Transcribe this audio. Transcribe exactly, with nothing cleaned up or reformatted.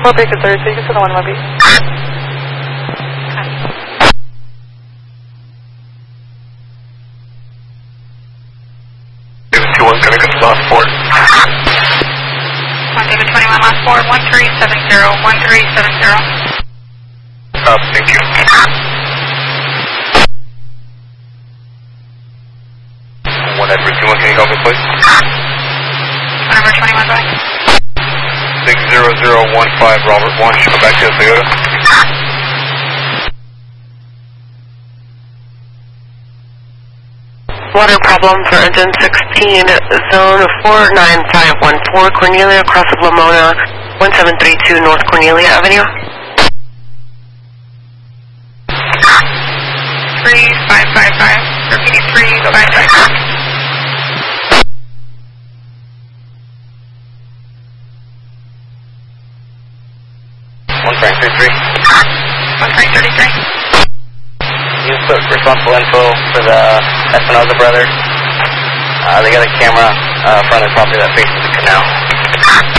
four Baker thirty, so you can send the one M O B. two one, gonna get to last port. one David twenty-one, last port, one three seven zero, one three seven zero. Uh, thank you. one Edward two one, can you help me please? one Edward twenty-one, go ahead. six zero zero one five, Robert one, should go back to the Toyota. Water problem for engine sixteen, zone four nine five one four, Cornelia, across of Lamona, one seven three two North Cornelia Avenue. three five five five, repeating three five five five. one Frank thirty-three. one Frank thirty-three. You put responsible info for the Espinoza brothers. Uh, they got a camera uh, front of the property that faces the canal.